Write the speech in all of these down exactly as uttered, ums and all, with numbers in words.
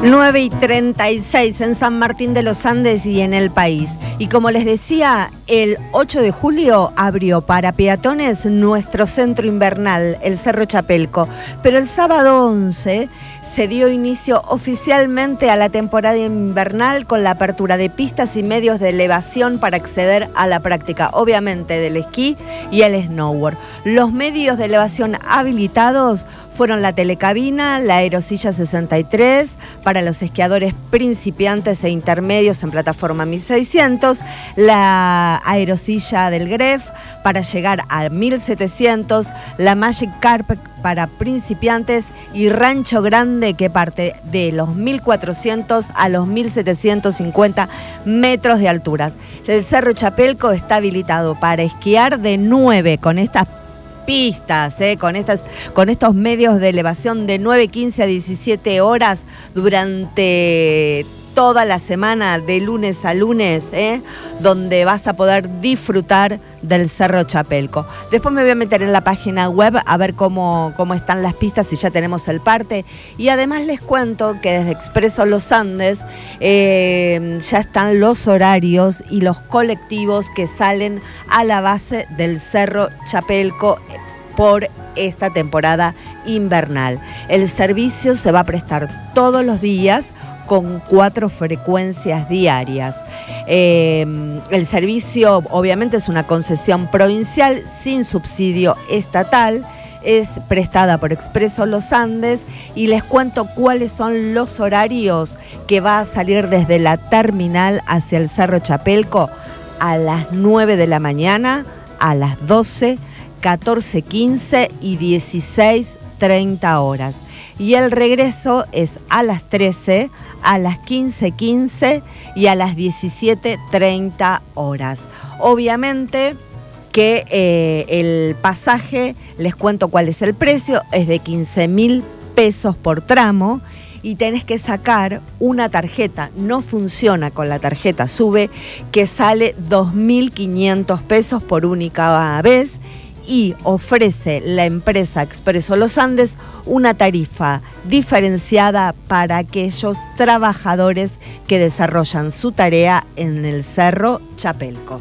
nueve y treinta y seis en San Martín de los Andes y en el país. Y como les decía, el ocho de julio abrió para peatones nuestro centro invernal, el Cerro Chapelco. Pero el sábado once se dio inicio oficialmente a la temporada invernal con la apertura de pistas y medios de elevación para acceder a la práctica, obviamente, del esquí y el snowboard. Los medios de elevación habilitados fueron la telecabina, la aerosilla sesenta y tres para los esquiadores principiantes e intermedios en plataforma mil seiscientos, la aerosilla del Gref para llegar a mil setecientos, la Magic Carpet para principiantes y Rancho Grande que parte de los mil cuatrocientos a los mil setecientos cincuenta metros de altura. El Cerro Chapelco está habilitado para esquiar de nueve con estas pistas, eh, con, estas, con estos medios de elevación de nueve quince a diecisiete horas durante toda la semana, de lunes a lunes, eh, donde vas a poder disfrutar del Cerro Chapelco. Después me voy a meter en la página web a ver cómo, cómo están las pistas, si ya tenemos el parte. Y además les cuento que desde Expreso Los Andes eh, ya están los horarios y los colectivos que salen a la base del Cerro Chapelco por esta temporada invernal. El servicio se va a prestar todos los días con cuatro frecuencias diarias. Eh, el servicio obviamente es una concesión provincial sin subsidio estatal, es prestada por Expreso Los Andes y les cuento cuáles son los horarios que va a salir desde la terminal hacia el Cerro Chapelco a las nueve de la mañana, a las doce, catorce quince y dieciséis treinta horas. Y el regreso es a las trece, a las quince quince y a las diecisiete treinta horas. Obviamente que eh, el pasaje, les cuento cuál es el precio, es de quince mil pesos por tramo y tenés que sacar una tarjeta, no funciona con la tarjeta SUBE, que sale dos mil quinientos pesos por única vez. Y ofrece la empresa Expreso Los Andes una tarifa diferenciada para aquellos trabajadores que desarrollan su tarea en el Cerro Chapelco.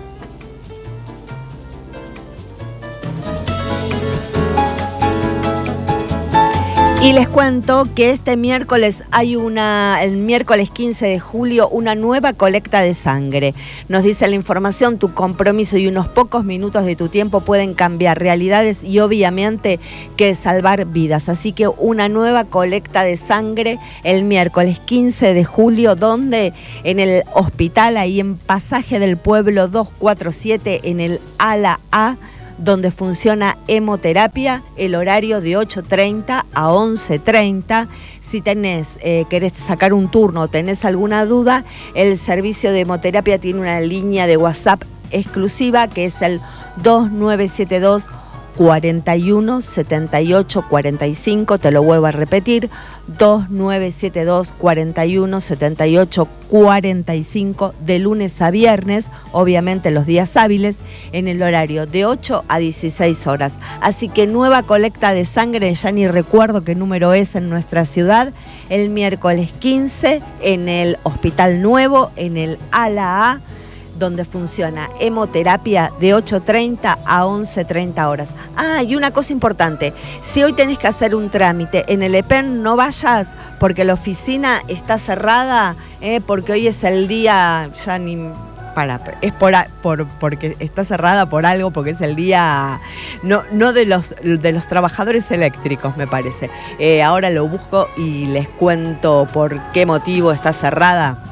Y les cuento que este miércoles hay una, el miércoles quince de julio, una nueva colecta de sangre. Nos dice la información, tu compromiso y unos pocos minutos de tu tiempo pueden cambiar realidades y obviamente que salvar vidas. Así que una nueva colecta de sangre el miércoles quince de julio, donde en el hospital, ahí en Pasaje del Pueblo doscientos cuarenta y siete, en el ala A, donde funciona hemoterapia, el horario de ocho treinta a once treinta. Si tenés, eh, querés sacar un turno o tenés alguna duda, el servicio de hemoterapia tiene una línea de WhatsApp exclusiva que es el dos nueve siete dos, cuarenta y uno, setenta y ocho, cuarenta y cinco, te lo vuelvo a repetir, dos nueve siete dos, cuarenta y uno, setenta y ocho, cuarenta y cinco, de lunes a viernes, obviamente los días hábiles, en el horario de ocho a dieciséis horas. Así que nueva colecta de sangre, ya ni recuerdo qué número es en nuestra ciudad, el miércoles quince en el Hospital Nuevo, en el ala A, donde funciona hemoterapia de ocho treinta a once treinta horas. Ah, y una cosa importante, si hoy tenés que hacer un trámite en el E P E N, no vayas porque la oficina está cerrada, eh, porque hoy es el día, ya ni... Para, es por, por porque está cerrada por algo, porque es el día no, no de los de los trabajadores eléctricos, me parece. Eh, ahora lo busco y les cuento por qué motivo está cerrada.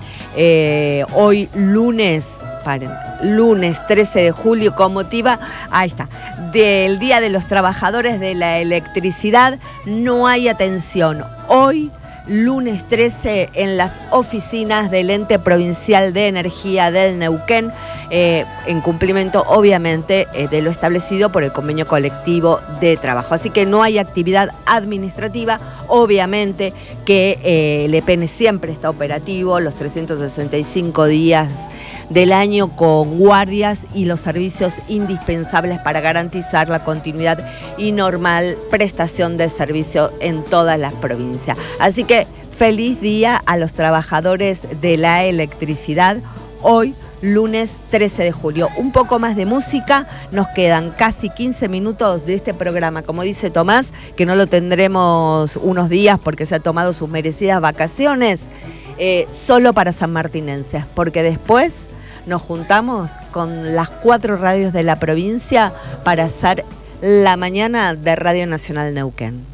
Eh, hoy lunes, paren, lunes trece de julio, con motivo, ahí está, del Día de los Trabajadores de la Electricidad, no hay atención. Hoy, lunes trece, en las oficinas del Ente Provincial de Energía del Neuquén, eh, en cumplimiento, obviamente, eh, de lo establecido por el convenio colectivo de trabajo. Así que no hay actividad administrativa, obviamente que eh, el E P E N siempre está operativo los trescientos sesenta y cinco días del año con guardias y los servicios indispensables para garantizar la continuidad y normal prestación de servicio en todas las provincias. Así que feliz día a los trabajadores de la electricidad. Hoy, lunes trece de julio. Un poco más de música, nos quedan casi quince minutos de este programa. Como dice Tomás, que no lo tendremos unos días porque se ha tomado sus merecidas vacaciones, eh, solo para sanmartinenses, porque después nos juntamos con las cuatro radios de la provincia para hacer la mañana de Radio Nacional Neuquén.